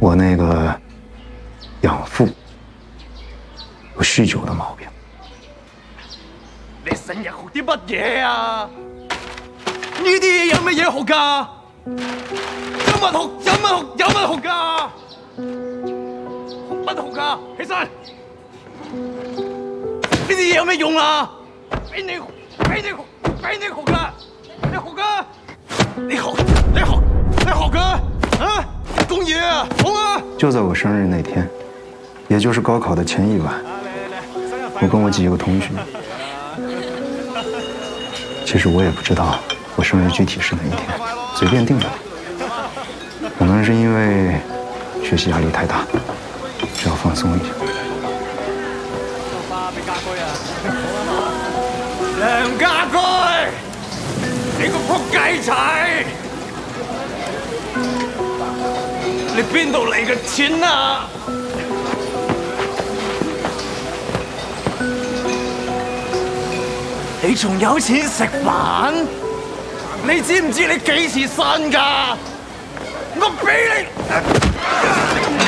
我那个养父有酗酒的毛病。 你成日學啲乜嘢啊？呢啲嘢有乜嘢學㗎？有乜學？有乜學？有乜學㗎？學乜學㗎？起身！呢啲嘢有咩用啊？俾你學㗎！你學㗎！你學㗎！啊！你講嘢啊！好啊！ 就在我生日那天，也就是高考的前一晚，我跟我几个同学，其实我也不知道我生日具体是哪一天，随便定的。可能是因为学习压力太大，只要放松一下。 梁家駒，你個仆街仔！你邊度嚟嘅錢啊？你仲有錢食飯？你知唔知你幾時生㗎？我俾你！